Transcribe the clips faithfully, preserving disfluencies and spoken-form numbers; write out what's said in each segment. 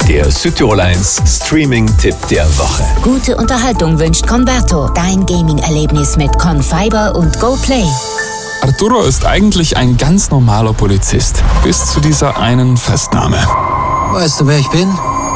Der Südtirol eins Streaming-Tipp der Woche. Gute Unterhaltung wünscht Converto. Dein Gaming-Erlebnis mit Confiber und GoPlay. Arturo ist eigentlich ein ganz normaler Polizist. Bis zu dieser einen Festnahme. Weißt du, wer ich bin?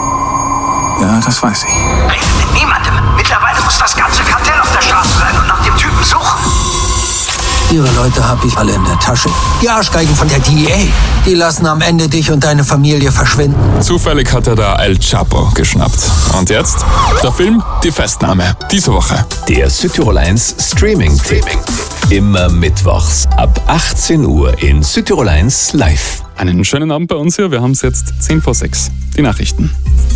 Ja, das weiß ich. Redet mit niemandem. Mittlerweile muss das ganze Kartell auf der Straße sein und nach dem Typen suchen. Ihre Leute hab ich alle in der Tasche. Die Arschgeigen von der D E A. Die lassen am Ende dich und deine Familie verschwinden. Zufällig hat er da El Chapo geschnappt. Und jetzt der Film Die Festnahme. Diese Woche. Der Südtirol eins Streaming-Tipp. Immer mittwochs ab achtzehn Uhr in Südtirol eins live. Einen schönen Abend bei uns hier. Wir haben es jetzt zehn vor sechs. Die Nachrichten.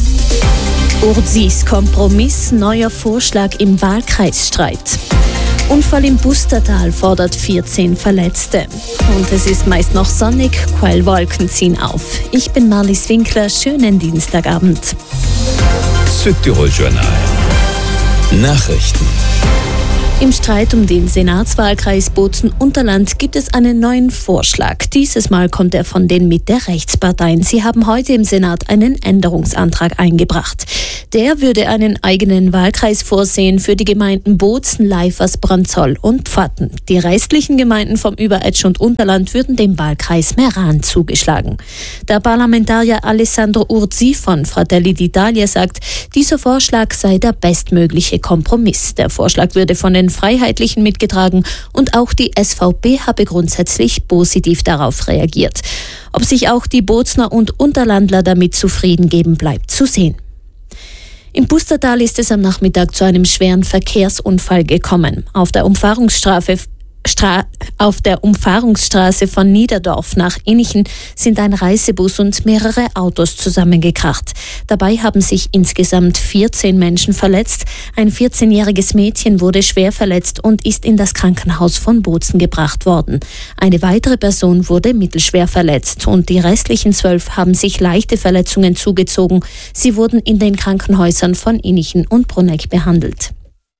Urzis Kompromiss, neuer Vorschlag im Wahlkreisstreit. Unfall im Bustertal fordert vierzehn Verletzte. Und es ist meist noch sonnig, Quellwolken ziehen auf. Ich bin Marlies Winkler, schönen Dienstagabend. Südtirol Journal. Nachrichten. Im Streit um den Senatswahlkreis Bozen-Unterland gibt es einen neuen Vorschlag. Dieses Mal kommt er von den Mitte-Rechtsparteien. Sie haben heute im Senat einen Änderungsantrag eingebracht. Der würde einen eigenen Wahlkreis vorsehen für die Gemeinden Bozen, Leifers, Branzoll und Pfatten. Die restlichen Gemeinden vom Überetsch und Unterland würden dem Wahlkreis Meran zugeschlagen. Der Parlamentarier Alessandro Urzi von Fratelli d'Italia sagt, dieser Vorschlag sei der bestmögliche Kompromiss. Der Vorschlag würde von den Freiheitlichen mitgetragen und auch die S V P habe grundsätzlich positiv darauf reagiert. Ob sich auch die Bozner und Unterlandler damit zufrieden geben, bleibt zu sehen. Im Bustertal ist es am Nachmittag zu einem schweren Verkehrsunfall gekommen. Auf der Umfahrungsstraße Stra- auf der Umfahrungsstraße von Niederdorf nach Innichen sind ein Reisebus und mehrere Autos zusammengekracht. Dabei haben sich insgesamt vierzehn Menschen verletzt. Ein vierzehnjähriges Mädchen wurde schwer verletzt und ist in das Krankenhaus von Bozen gebracht worden. Eine weitere Person wurde mittelschwer verletzt und die restlichen zwölf haben sich leichte Verletzungen zugezogen. Sie wurden in den Krankenhäusern von Innichen und Bruneck behandelt.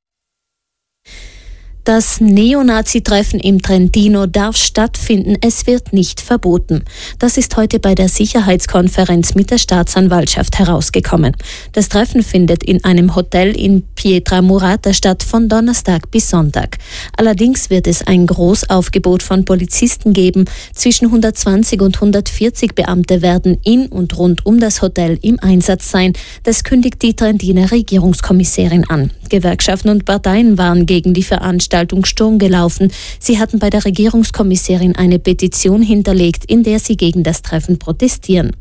Das Neonazi-Treffen im Trentino darf stattfinden, es wird nicht verboten. Das ist heute bei der Sicherheitskonferenz mit der Staatsanwaltschaft herausgekommen. Das Treffen findet in einem Hotel in Pietramourata statt von Donnerstag bis Sonntag. Allerdings wird es ein Großaufgebot von Polizisten geben. Zwischen hundertzwanzig und hundertvierzig Beamte werden in und rund um das Hotel im Einsatz sein. Das kündigt die Trentiner Regierungskommissärin an. Gewerkschaften und Parteien waren gegen die Veranstaltung Sturm gelaufen. Sie hatten bei der Regierungskommissärin eine Petition hinterlegt, in der sie gegen das Treffen protestieren.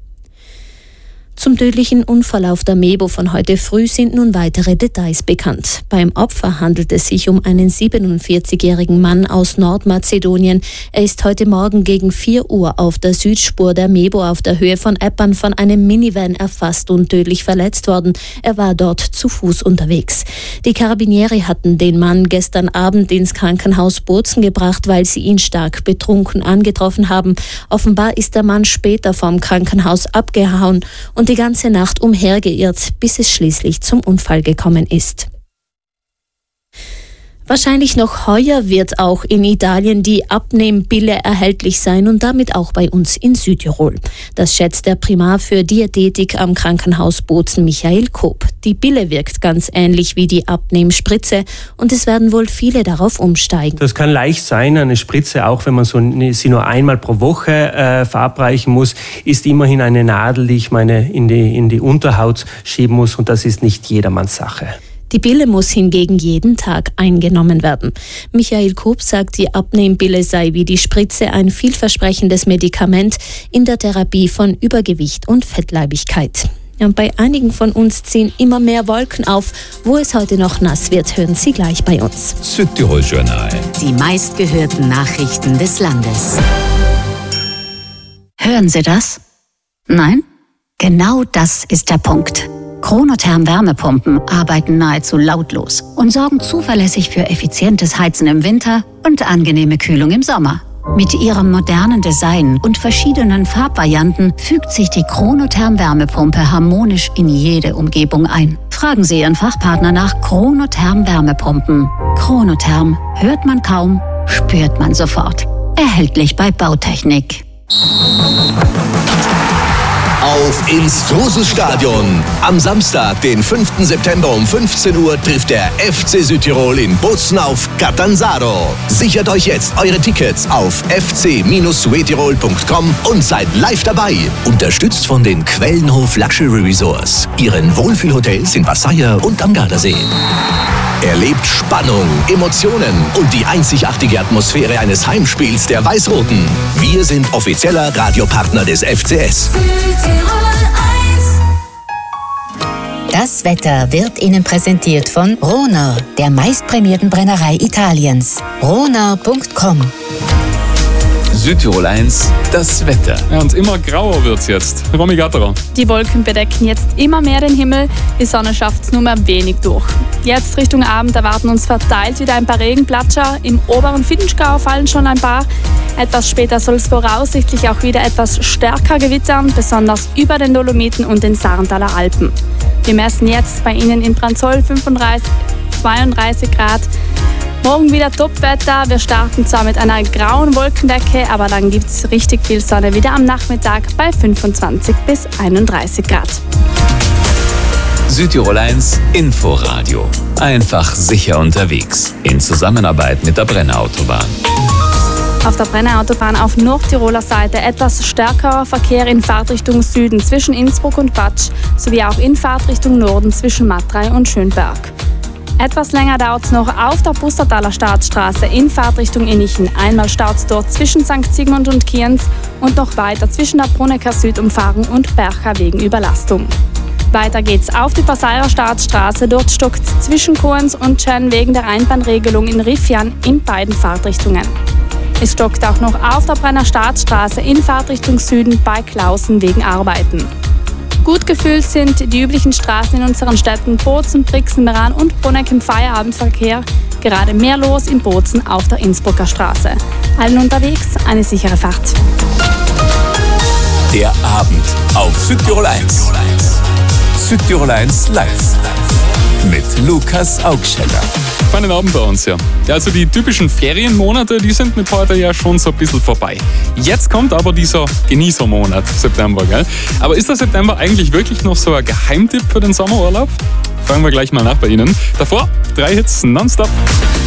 Zum tödlichen Unfall auf der Mebo von heute früh sind nun weitere Details bekannt. Beim Opfer handelt es sich um einen siebenundvierzigjährigen Mann aus Nordmazedonien. Er ist heute Morgen gegen vier Uhr auf der Südspur der Mebo auf der Höhe von Eppern von einem Minivan erfasst und tödlich verletzt worden. Er war dort zu Fuß unterwegs. Die Karabinieri hatten den Mann gestern Abend ins Krankenhaus Bozen gebracht, weil sie ihn stark betrunken angetroffen haben. Offenbar ist der Mann später vom Krankenhaus abgehauen und die ganze Nacht umhergeirrt, bis es schließlich zum Unfall gekommen ist. Wahrscheinlich noch heuer wird auch in Italien die Abnehmpille erhältlich sein und damit auch bei uns in Südtirol. Das schätzt der Primar für Diätetik am Krankenhaus Bozen Michael Koop. Die Pille wirkt ganz ähnlich wie die Abnehmspritze und es werden wohl viele darauf umsteigen. Das kann leicht sein, eine Spritze, auch wenn man so, sie nur einmal pro Woche äh, verabreichen muss, ist immerhin eine Nadel, die ich meine in die, in die Unterhaut schieben muss und das ist nicht jedermanns Sache. Die Pille muss hingegen jeden Tag eingenommen werden. Michael Koop sagt, die Abnehmpille sei wie die Spritze ein vielversprechendes Medikament in der Therapie von Übergewicht und Fettleibigkeit. Und bei einigen von uns ziehen immer mehr Wolken auf. Wo es heute noch nass wird, hören Sie gleich bei uns. Südtirol Journal. Die meistgehörten Nachrichten des Landes. Hören Sie das? Nein? Genau das ist der Punkt. Chronotherm Wärmepumpen arbeiten nahezu lautlos und sorgen zuverlässig für effizientes Heizen im Winter und angenehme Kühlung im Sommer. Mit ihrem modernen Design und verschiedenen Farbvarianten fügt sich die Chronotherm Wärmepumpe harmonisch in jede Umgebung ein. Fragen Sie Ihren Fachpartner nach Chronotherm Wärmepumpen. Chronotherm hört man kaum, spürt man sofort. Erhältlich bei Bautechnik. Auf ins Truselstadion. Am Samstag, den fünften September um fünfzehn Uhr trifft der F C Südtirol in Bozen auf Catanzaro. Sichert euch jetzt eure Tickets auf f c Südtirol punkt com und seid live dabei. Unterstützt von den Quellenhof Luxury Resorts, ihren Wohlfühlhotels in Wassaia und am Gardasee. Erlebt Spannung, Emotionen und die einzigartige Atmosphäre eines Heimspiels der Weiß-Roten. Wir sind offizieller Radiopartner des F C S. Das Wetter wird Ihnen präsentiert von Rona, der meistprämierten Brennerei Italiens. rona punkt com. Südtirol eins, das Wetter. Ja, und immer grauer wird's jetzt. Romy Gatterer. Die Wolken bedecken jetzt immer mehr den Himmel, die Sonne schafft es nur mehr wenig durch. Jetzt Richtung Abend erwarten uns verteilt wieder ein paar Regenplatscher. Im oberen Finchgau fallen schon ein paar. Etwas später soll es voraussichtlich auch wieder etwas stärker gewittern, besonders über den Dolomiten und den Sarntaler Alpen. Wir messen jetzt bei Ihnen in Branzoll fünfunddreißig, zweiunddreißig Grad. Morgen wieder Topwetter. Wir starten zwar mit einer grauen Wolkendecke, aber dann gibt es richtig viel Sonne wieder am Nachmittag bei fünfundzwanzig bis einunddreißig Grad. Südtirol eins Inforadio. Einfach sicher unterwegs. In Zusammenarbeit mit der Brenner Autobahn. Auf der Brenner Autobahn auf Nordtiroler Seite etwas stärkerer Verkehr in Fahrtrichtung Süden zwischen Innsbruck und Batsch, sowie auch in Fahrtrichtung Norden zwischen Matrei und Schönberg. Etwas länger dauert es noch auf der Pustertaler Staatsstraße in Fahrtrichtung Innichen. Einmal staut es dort zwischen Sankt Sigmund und Kienz und noch weiter zwischen der Brunecker Südumfahrung und Bercha wegen Überlastung. Weiter geht's auf die Passaier Staatsstraße. Dort stockt es zwischen Koens und Tschern wegen der Einbahnregelung in Riffian in beiden Fahrtrichtungen. Es stockt auch noch auf der Brenner Staatsstraße in Fahrtrichtung Süden bei Klausen wegen Arbeiten. Gut gefüllt sind die üblichen Straßen in unseren Städten Bozen, Brixen, Meran und Bruneck im Feierabendverkehr. Gerade mehr los in Bozen auf der Innsbrucker Straße. Allen unterwegs eine sichere Fahrt. Der Abend auf Südtirol eins. Südtirol eins live. Mit Lukas Augsteller. Feinen Abend bei uns, ja. Ja, also die typischen Ferienmonate, die sind mit heute ja schon so ein bisschen vorbei. Jetzt kommt aber dieser Genießermonat, September, gell? Aber ist der September eigentlich wirklich noch so ein Geheimtipp für den Sommerurlaub? Fragen wir gleich mal nach bei Ihnen. Davor drei Hits nonstop.